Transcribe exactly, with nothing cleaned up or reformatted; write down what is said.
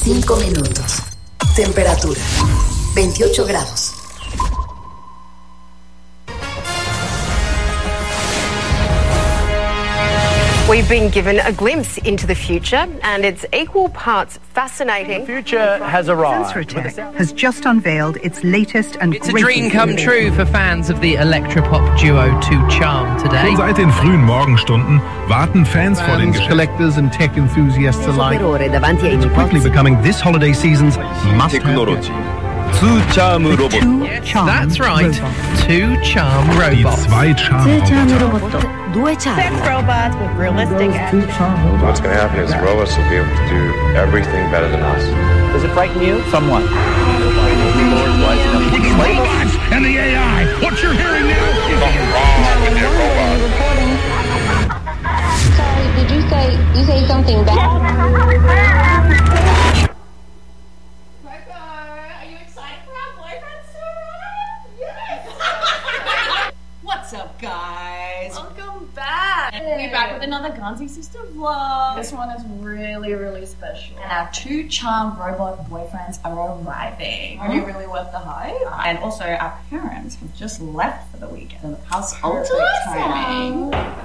cinco minutos. Temperatura veintiocho grados. We've been given a glimpse into the future, and it's equal parts fascinating. The future has arrived. Sensrotech has just unveiled its latest and It's a dream come true for fans of the electropop duo two Charm today. Schon seit den frühen Morgenstunden warten Fans vor den Geschäften. Collectors and tech enthusiasts alike. It's quickly becoming this holiday season's must-have. two Charm Robot. Yes, that's right. Two Charm Die robots. zwei Charm-Roboter. Due Charm. Sex robots with realistic action. What's going to happen is robots will be able to do everything better than us. Does it frighten you? Somewhat. With the robots and the A I, what you're hearing now is Something wrong with their robots. Sorry, did you say you say something bad? What's up, guys? Welcome back. We're back with another Ganzi Sister vlog. This one is really, really special. And our two Charm robot boyfriends are arriving. Are you really worth the hype? And also, our parents have just left for the weekend. How's ultimate timing?